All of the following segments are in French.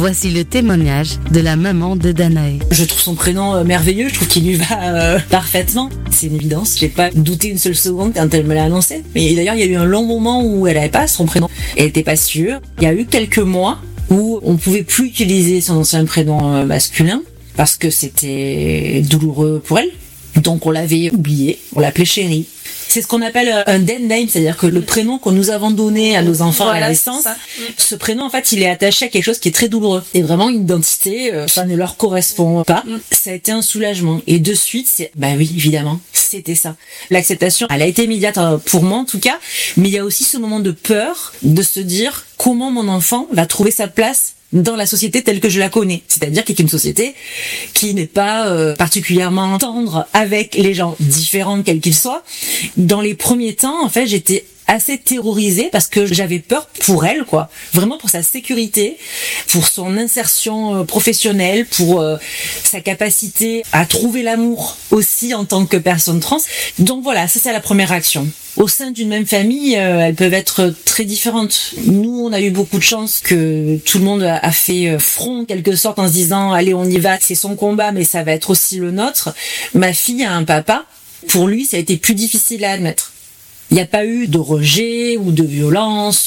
Voici le témoignage de la maman de Danae. Je trouve son prénom merveilleux, je trouve qu'il lui va parfaitement. C'est une évidence, j'ai pas douté une seule seconde quand elle me l'a annoncé. Mais d'ailleurs, il y a eu un long moment où elle avait pas son prénom, elle était pas sûre. Il y a eu quelques mois où on pouvait plus utiliser son ancien prénom masculin parce que c'était douloureux pour elle. Donc on l'avait oublié, on l'appelait Chérie. C'est ce qu'on appelle un dead name, c'est-à-dire que le prénom que nous avons donné à nos enfants à la naissance, ce prénom en fait il est attaché à quelque chose qui est très douloureux. Et vraiment une identité, ça ne leur correspond pas. Ça a été un soulagement. Et de suite, bah oui, évidemment, c'était ça. L'acceptation, elle a été immédiate pour moi en tout cas, mais il y a aussi ce moment de peur de se dire comment mon enfant va trouver sa place dans la société telle que je la connais. C'est-à-dire qu'il y a une société qui n'est pas particulièrement tendre avec les gens différents quels qu'ils soient. Dans les premiers temps, en fait, j'étais assez terrorisée parce que j'avais peur pour elle, quoi. Vraiment pour sa sécurité, pour son insertion professionnelle, pour sa capacité à trouver l'amour aussi en tant que personne trans. Donc voilà, ça c'est la première réaction. Au sein d'une même famille, elles peuvent être très différentes. Nous, on a eu beaucoup de chance que tout le monde a fait front, en quelque sorte, en se disant « Allez, on y va, c'est son combat, mais ça va être aussi le nôtre ». Ma fille a un papa. Pour lui, ça a été plus difficile à admettre. Il n'y a pas eu de rejet ou de violence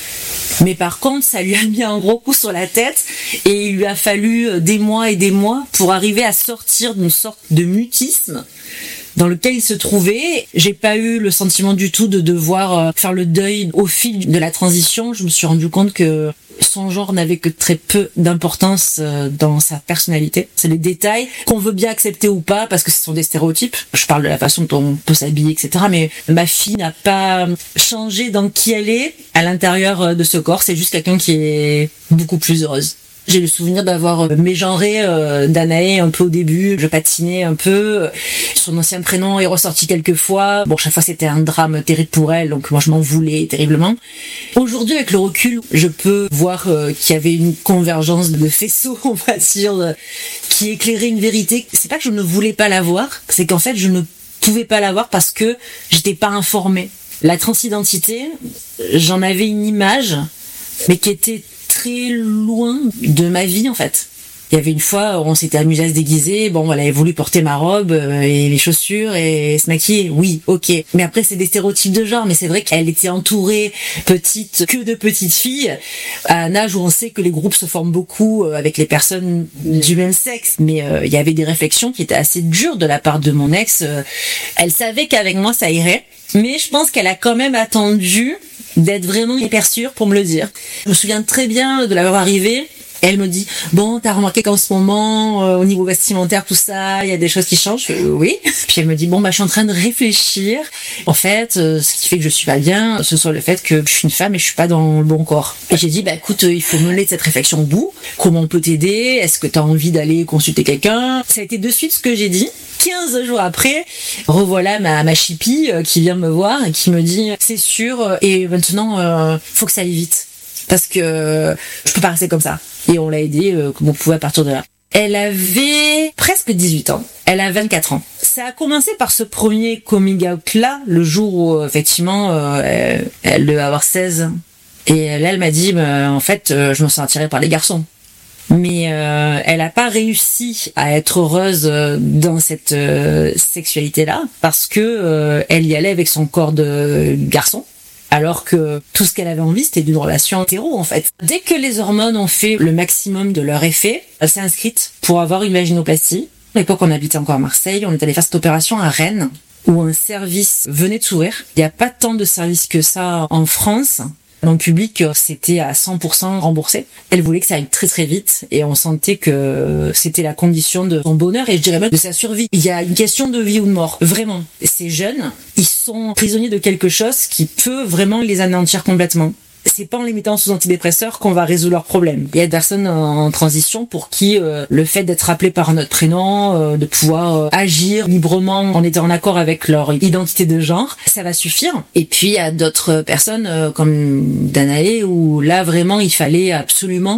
mais par contre ça lui a mis un gros coup sur la tête et il lui a fallu des mois et des mois pour arriver à sortir d'une sorte de mutisme dans lequel il se trouvait. J'ai pas eu le sentiment du tout de devoir faire le deuil au fil de la transition. Je me suis rendu compte que son genre n'avait que très peu d'importance dans sa personnalité. C'est les détails qu'on veut bien accepter ou pas parce que ce sont des stéréotypes. Je parle de la façon dont on peut s'habiller, etc. Mais ma fille n'a pas changé dans qui elle est à l'intérieur de ce corps. C'est juste quelqu'un qui est beaucoup plus heureuse. J'ai le souvenir d'avoir mégenré Danae un peu au début. Je patinais un peu. Son ancien prénom est ressorti quelques fois. Bon, chaque fois c'était un drame terrible pour elle, donc moi je m'en voulais terriblement. Aujourd'hui, avec le recul, je peux voir qu'il y avait une convergence de faisceaux, on va dire, qui éclairait une vérité. C'est pas que je ne voulais pas la voir, c'est qu'en fait je ne pouvais pas la voir parce que j'étais pas informée. La transidentité, j'en avais une image, mais qui était très loin de ma vie en fait. Il y avait une fois, on s'était amusé à se déguiser, bon, elle avait voulu porter ma robe et les chaussures et se maquiller, oui, ok. Mais après, c'est des stéréotypes de genre, mais c'est vrai qu'elle était entourée petite que de petites filles, à un âge où on sait que les groupes se forment beaucoup avec les personnes du même sexe, mais il y avait des réflexions qui étaient assez dures de la part de mon ex. Elle savait qu'avec moi, ça irait, mais je pense qu'elle a quand même attendu d'être vraiment hyper sûre pour me le dire. Je me souviens très bien de la voir arriver. Elle me dit « Bon, t'as remarqué qu'en ce moment, au niveau vestimentaire, tout ça, il y a des choses qui changent ?» Oui. Puis elle me dit « Bon, bah, je suis en train de réfléchir. En fait, ce qui fait que je suis pas bien, ce soit le fait que je suis une femme et je suis pas dans le bon corps. » Et j'ai dit « Bah, écoute, il faut mener cette réflexion au bout. Comment on peut t'aider? Est-ce que t'as envie d'aller consulter quelqu'un ?» Ça a été de suite ce que j'ai dit. 15 jours après, revoilà ma chippie qui vient me voir et qui me dit « C'est sûr, et maintenant, faut que ça aille vite. Parce que je peux pas rester comme ça. » Et on l'a aidée comme on pouvait à partir de là. Elle avait presque 18 ans. Elle a 24 ans. Ça a commencé par ce premier coming out là, le jour où effectivement elle devait avoir 16. Et là elle m'a dit en fait je me sens attirée par les garçons. Mais elle a pas réussi à être heureuse dans cette sexualité là parce que elle y allait avec son corps de garçon. Alors que tout ce qu'elle avait envie, c'était d'une relation hétéro, en fait. Dès que les hormones ont fait le maximum de leur effet, elle s'est inscrite pour avoir une vaginoplastie. À l'époque, on habitait encore à Marseille. On est allé faire cette opération à Rennes, où un service venait de s'ouvrir. Il n'y a pas tant de services que ça en France. Dans le public, c'était à 100% remboursé. Elle voulait que ça aille très très vite et on sentait que c'était la condition de son bonheur et je dirais même de sa survie. Il y a une question de vie ou de mort, vraiment. Ces jeunes, ils sont prisonniers de quelque chose qui peut vraiment les anéantir complètement. C'est pas en les mettant sous antidépresseurs qu'on va résoudre leurs problèmes. Il y a des personnes en transition pour qui le fait d'être appelé par notre prénom, de pouvoir agir librement en étant en accord avec leur identité de genre, ça va suffire. Et puis il y a d'autres personnes comme Danae où là vraiment il fallait absolument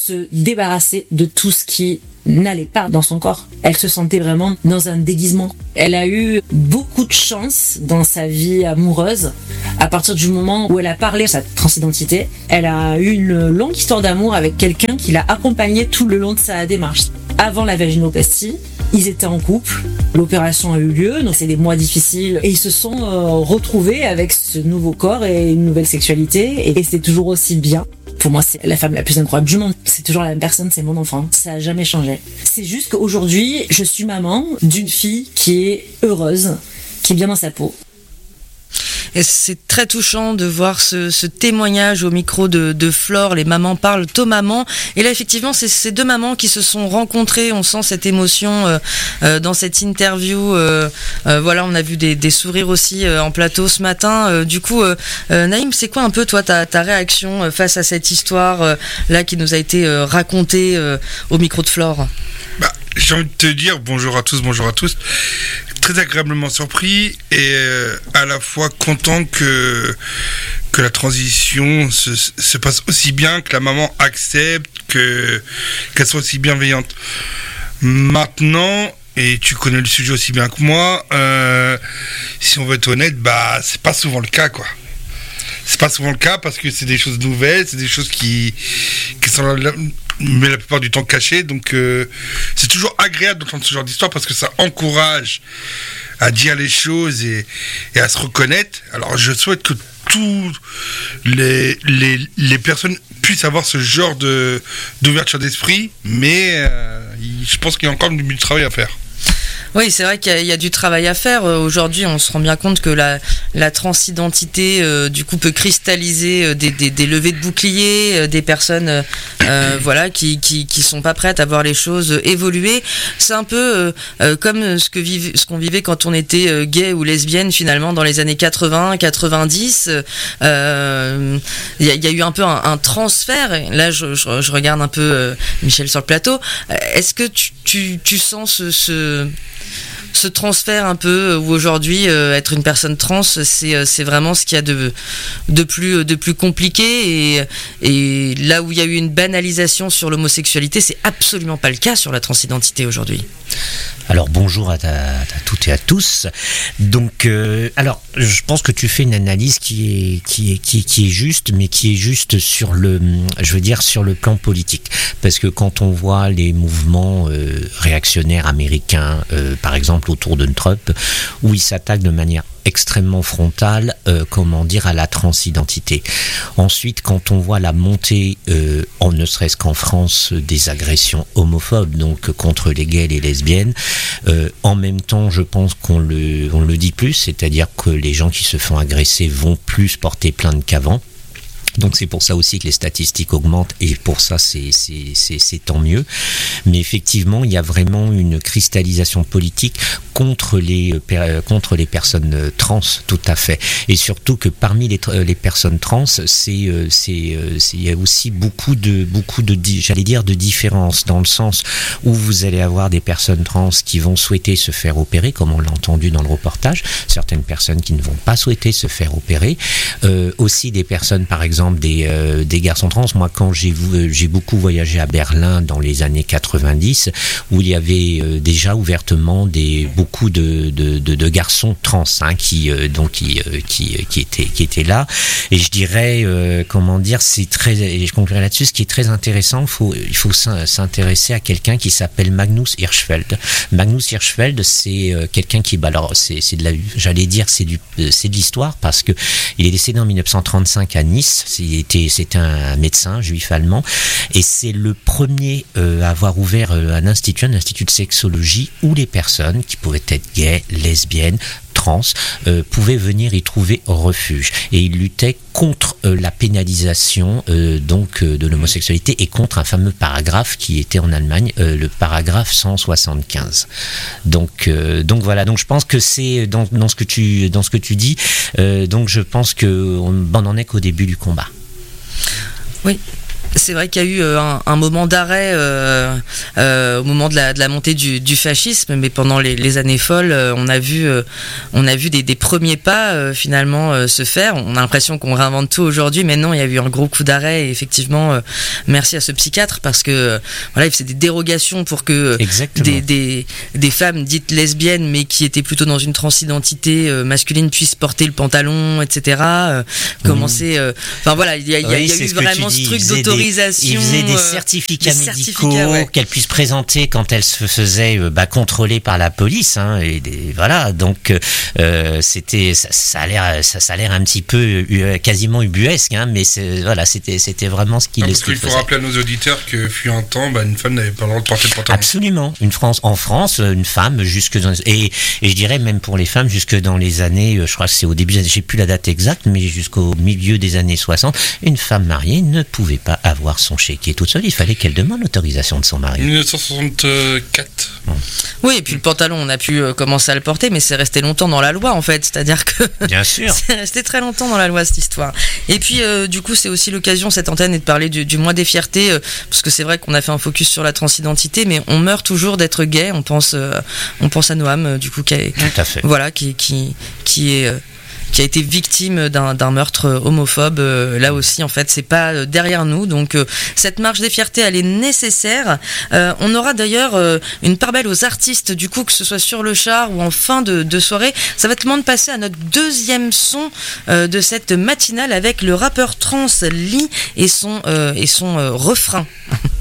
se débarrasser de tout ce qui n'allait pas dans son corps. Elle se sentait vraiment dans un déguisement. Elle a eu beaucoup de chance dans sa vie amoureuse. À partir du moment où elle a parlé de sa transidentité, elle a eu une longue histoire d'amour avec quelqu'un qui l'a accompagnée tout le long de sa démarche. Avant la vaginoplastie, ils étaient en couple, l'opération a eu lieu, donc c'est des mois difficiles, et ils se sont retrouvés avec ce nouveau corps et une nouvelle sexualité, et c'est toujours aussi bien. Pour moi, c'est la femme la plus incroyable du monde. C'est toujours la même personne, c'est mon enfant. Ça a jamais changé. C'est juste qu'aujourd'hui, je suis maman d'une fille qui est heureuse, qui est bien dans sa peau. Et c'est très touchant de voir ce témoignage au micro de Flore. Les mamans parlent aux mamans. Et là, effectivement, c'est ces deux mamans qui se sont rencontrées. On sent cette émotion dans cette interview. Voilà, on a vu des sourires aussi en plateau ce matin. Du coup, Naïm, c'est quoi un peu, toi, ta réaction face à cette histoire là qui nous a été racontée au micro de Flore? J'ai envie de te dire bonjour à tous. Très agréablement surpris et à la fois content que la transition se passe aussi bien, que la maman accepte, qu'elle soit aussi bienveillante. Maintenant, et tu connais le sujet aussi bien que moi, si on veut être honnête, c'est pas souvent le cas, quoi. C'est pas souvent le cas parce que c'est des choses nouvelles, c'est des choses qui sont là, mais la plupart du temps cachées, donc c'est toujours agréable d'entendre ce genre d'histoire parce que ça encourage à dire les choses et à se reconnaître. Alors je souhaite que tous les personnes puissent avoir ce genre d'ouverture d'esprit, mais je pense qu'il y a encore du travail à faire. Oui, c'est vrai qu'il y a du travail à faire. Aujourd'hui, on se rend bien compte que la transidentité, du coup, peut cristalliser des levées de boucliers, des personnes, voilà, qui sont pas prêtes à voir les choses évoluer. C'est un peu comme ce qu'on vivait quand on était gay ou lesbienne, finalement, dans les années 80, 90. Il y a eu un peu un transfert. Et là, je regarde un peu Michel sur le plateau. Est-ce que tu sens ce transfert un peu où aujourd'hui être une personne trans c'est vraiment ce qu'il y a de plus compliqué et là où il y a eu une banalisation sur l'homosexualité, c'est absolument pas le cas sur la transidentité aujourd'hui. Alors bonjour à toutes et à tous. Donc alors je pense que tu fais une analyse qui est juste, mais qui est juste sur sur le plan politique, parce que quand on voit les mouvements réactionnaires américains, par exemple autour de Trump, où ils s'attaquent de manière extrêmement frontale, à la transidentité. Ensuite, quand on voit la montée, ne serait-ce qu'en France, des agressions homophobes, donc contre les gays et les lesbiennes, en même temps, je pense qu'on le dit plus, c'est-à-dire que les gens qui se font agresser vont plus porter plainte qu'avant. Donc c'est pour ça aussi que les statistiques augmentent et pour ça c'est tant mieux. Mais effectivement, il y a vraiment une cristallisation politique contre les personnes trans, tout à fait. Et surtout que parmi les personnes trans, il y a aussi beaucoup de j'allais dire de différences, dans le sens où vous allez avoir des personnes trans qui vont souhaiter se faire opérer, comme on l'a entendu dans le reportage, certaines personnes qui ne vont pas souhaiter se faire opérer, aussi des personnes par exemple des garçons trans. Moi, quand j'ai beaucoup voyagé à Berlin dans les années 90, où il y avait déjà ouvertement beaucoup de garçons trans qui étaient là. Et je dirais, je conclurai là-dessus, ce qui est très intéressant, il faut s'intéresser à quelqu'un qui s'appelle Magnus Hirschfeld. Magnus Hirschfeld, c'est quelqu'un qui, c'est de l'histoire, parce que il est décédé en 1935 à Nice. C'était un médecin juif allemand, et c'est le premier à avoir ouvert un institut de sexologie où les personnes qui pouvaient être gays, lesbiennes, trans, pouvaient venir y trouver refuge. Et il luttait contre la pénalisation de l'homosexualité et contre un fameux paragraphe qui était en Allemagne, le paragraphe 175. Donc voilà. Donc je pense que c'est dans ce que tu dis. Donc je pense que on n'en est qu'au début du combat. Oui. C'est vrai qu'il y a eu un moment d'arrêt au moment de la montée du fascisme, mais pendant les années folles, on a vu des premiers pas finalement se faire. On a l'impression qu'on réinvente tout aujourd'hui, mais non, il y a eu un gros coup d'arrêt. Et effectivement, merci à ce psychiatre parce que voilà, il faisait des dérogations pour que des femmes dites lesbiennes, mais qui étaient plutôt dans une transidentité masculine, puissent porter le pantalon, etc. Commencer. Enfin voilà, il y a eu vraiment ce truc d'autorisation. Il faisait des certificats médicaux qu'elle puisse présenter quand elle se faisait contrôler par la police. Hein, voilà, donc c'était ça a l'air un petit peu quasiment ubuesque, hein, mais c'était vraiment ce qu'il faisait. Parce qu'il faut rappeler à nos auditeurs que fut un temps, une femme n'avait pas le droit de porter le pantalon. Absolument. En France, une femme jusque dans, et je dirais même pour les femmes jusque dans les années, je crois que c'est au début, j'ai plus la date exacte, mais jusqu'au milieu des années 60, une femme mariée ne pouvait pas avoir son chéquier toute seule, il fallait qu'elle demande l'autorisation de son mari. 1964. Oui, et puis le pantalon, on a pu commencer à le porter, mais c'est resté longtemps dans la loi en fait, c'est-à-dire que bien sûr, c'est resté très longtemps dans la loi cette histoire. Et puis du coup, c'est aussi l'occasion cette antenne et de parler du mois des fiertés, parce que c'est vrai qu'on a fait un focus sur la transidentité, mais on meurt toujours d'être gay. On pense à Noam, du coup, qui a été victime d'un meurtre homophobe. Là aussi, en fait, c'est pas derrière nous. Donc, cette marche des fiertés, elle est nécessaire. On aura d'ailleurs une part belle aux artistes, du coup, que ce soit sur le char ou en fin de soirée. Ça va être le moment de passer à notre deuxième son de cette matinale avec le rappeur trans Lee et son refrain.